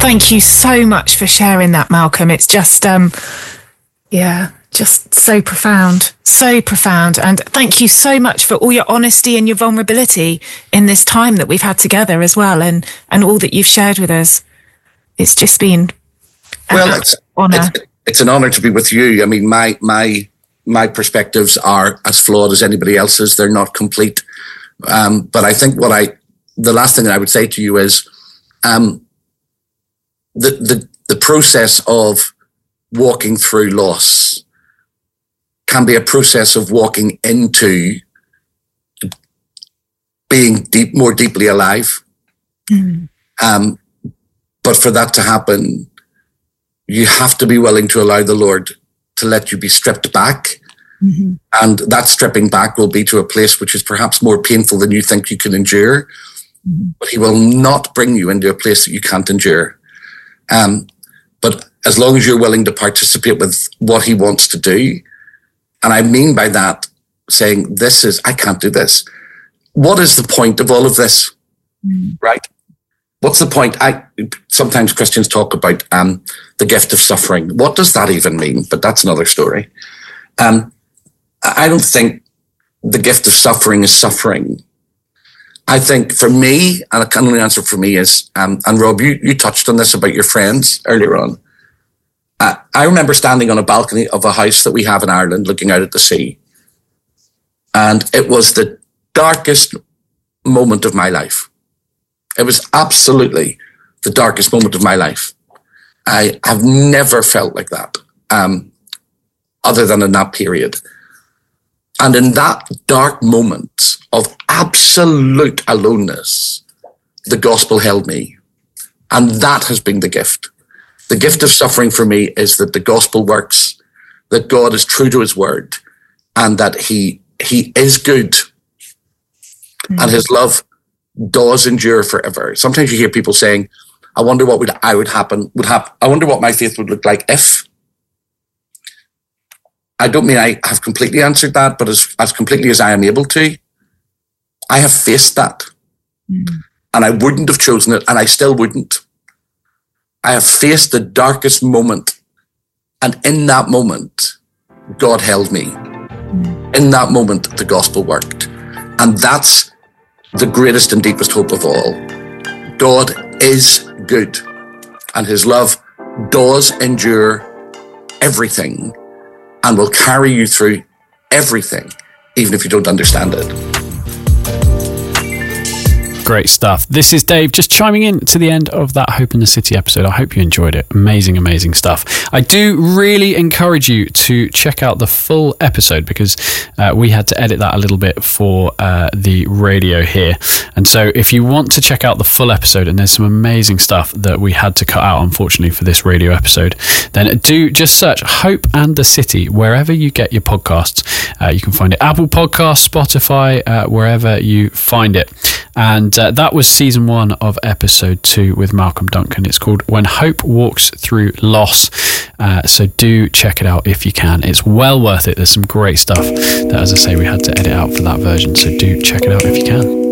Thank you so much for sharing that, Malcolm. It's just, just so profound, so profound. And thank you so much for all your honesty and your vulnerability in this time that we've had together as well, and all that you've shared with us. It's just been an honor. It's an honor to be with you. I mean, my perspectives are as flawed as anybody else's. They're not complete. But I think the last thing that I would say to you is, the process of walking through loss can be a process of walking into being more deeply alive. Mm-hmm. But for that to happen, you have to be willing to allow the Lord to let you be stripped back. Mm-hmm. And that stripping back will be to a place which is perhaps more painful than you think you can endure. Mm-hmm. But he will not bring you into a place that you can't endure. But as long as you're willing to participate with what he wants to do, and I mean by that saying, I can't do this. What is the point of all of this? Mm-hmm. Right? What's the point? Sometimes Christians talk about the gift of suffering. What does that even mean? But that's another story. I don't think the gift of suffering is suffering. I think for me, and I can only answer for me, is, and Rob, you touched on this about your friends earlier on. I remember standing on a balcony of a house that we have in Ireland looking out at the sea. And it was the darkest moment of my life. It was absolutely the darkest moment of my life. I have never felt like that, other than in that period. And in that dark moment of absolute aloneness, the gospel held me. And that has been the gift. The gift of suffering for me is that the gospel works, that God is true to his word, and that he is good. Mm-hmm. And his love does endure forever. Sometimes you hear people saying, I wonder what would happen. I wonder what my faith would look like if. I don't mean I have completely answered that, but as completely as I am able to, I have faced that. Mm. And I wouldn't have chosen it, and I still wouldn't. I have faced the darkest moment, and in that moment, God held me. Mm. In that moment, the gospel worked. And that's the greatest and deepest hope of all. God is good, and his love does endure everything and will carry you through everything, even if you don't understand it. Great stuff. This is Dave just chiming in to the end of that Hope in the City episode. I hope you enjoyed it. Amazing, amazing stuff. I do really encourage you to check out the full episode because we had to edit that a little bit for the radio here. And so if you want to check out the full episode, and there's some amazing stuff that we had to cut out, unfortunately, for this radio episode, then do just search Hope and the City wherever you get your podcasts. You can find it Apple Podcasts, Spotify, wherever you find it. And that was season 1 of episode 2 with Malcolm Duncan. It's called When Hope Walks Through Loss. So do check it out if you can. It's well worth it. There's some great stuff that, as I say, we had to edit out for that version. So do check it out if you can.